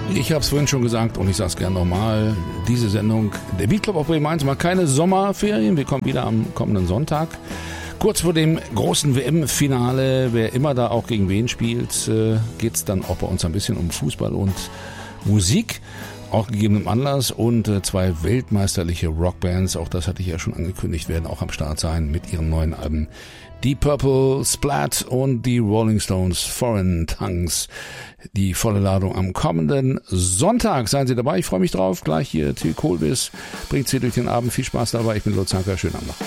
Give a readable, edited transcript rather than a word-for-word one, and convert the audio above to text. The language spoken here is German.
Ich habe es vorhin schon gesagt und ich sage es gerne nochmal. Diese Sendung, der Beatclub auf Bremen 1, macht keine Sommerferien. Wir kommen wieder am kommenden Sonntag. Kurz vor dem großen WM-Finale, wer immer da auch gegen wen spielt, geht es dann auch bei uns ein bisschen um Fußball und Musik. Auch gegebenem Anlass und 2 weltmeisterliche Rockbands, auch das hatte ich ja schon angekündigt, werden auch am Start sein mit ihren neuen Alben. Deep Purple, Splat und die Rolling Stones, Foreign Tongues. Die volle Ladung am kommenden Sonntag. Seien Sie dabei, ich freue mich drauf. Gleich hier Till Kohlwiss bringt Sie durch den Abend. Viel Spaß dabei. Ich bin Lutz Hanker. Schönen Abend noch.